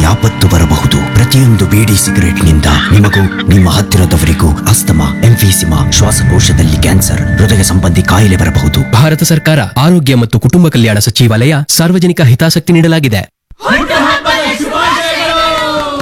ಆಪತ್ತು ಬರಬಹುದು. ಪ್ರತಿಯೊಂದು ಬೀಡಿ ಸಿಗರೆಟ್ನಿಂದ ನಿಮಗೂ ನಿಮ್ಮ ಹತ್ತಿರದವರಿಗೂ ಅಸ್ತಮಾ, ಎಂಫೀಸಿಮಾ, ಶ್ವಾಸಕೋಶದಲ್ಲಿ ಕ್ಯಾನ್ಸರ್, ಹೃದಯ ಸಂಬಂಧಿ ಕಾಯಿಲೆ ಬರಬಹುದು. ಭಾರತ ಸರ್ಕಾರ ಆರೋಗ್ಯ ಮತ್ತು ಕುಟುಂಬ ಕಲ್ಯಾಣ ಸಚಿವಾಲಯ ಸಾರ್ವಜನಿಕ ಹಿತಾಸಕ್ತಿ ನೀಡಲಾಗಿದೆ.